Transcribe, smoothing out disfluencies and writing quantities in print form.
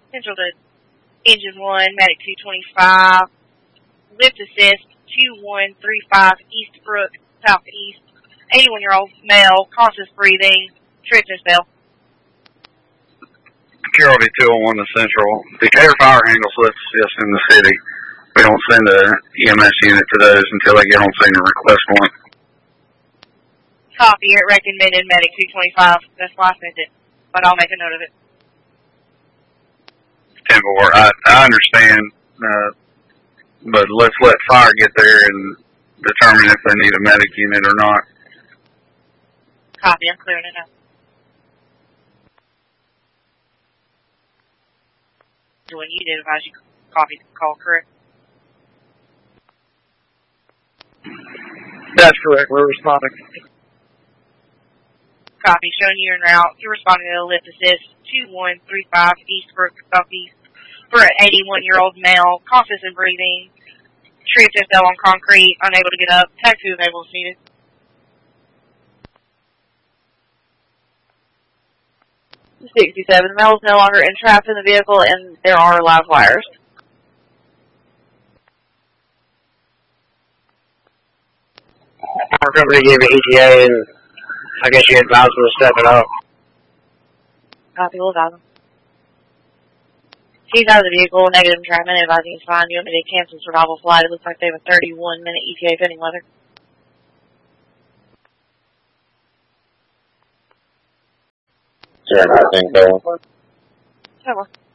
Central to Engine 1, Medic 225, lift assist 2135 Eastbrook, southeast, 81-year-old male, conscious breathing, tripped bell. Carroll 201 to Central. The air fire handles lifts assist in the city. We don't send a EMS unit to those until they get on scene and request one. Copy it, recommended Medic 225. That's why I sent it, but I'll make a note of it. 10-4. I understand, but let's let fire get there and determine if they need a medic unit or not. Copy, I'm clearing it up. When you did advise you copy the call, correct? That's correct. We're responding. Copy, showing you en route. You're responding to the lift assist 2135 Eastbrook, southeast, for an 81-year-old male, conscious and breathing, tripped and fell on concrete, unable to get up. Taxi available if needed. The male is no longer entrapped in the vehicle, and there are live wires. Our company gave you ETA, and I guess you advised them to step it up. Copy, we'll advise them. She's out of the vehicle, negative entrapment, advising it's fine. You want me to cancel survival flight? It looks like they have a 31-minute ETA pending weather. Sure, I think so. Sure.